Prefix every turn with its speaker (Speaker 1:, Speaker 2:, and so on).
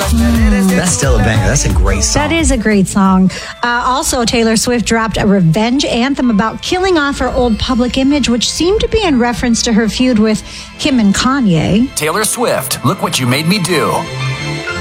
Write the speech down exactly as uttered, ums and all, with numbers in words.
Speaker 1: That's still a banger. That's a great song.
Speaker 2: That is a great song. Uh, also, Taylor Swift dropped a revenge anthem about killing off her old public image, which seemed to be in reference to her feud with Kim and Kanye.
Speaker 3: Taylor Swift, Look What You Made Me Do.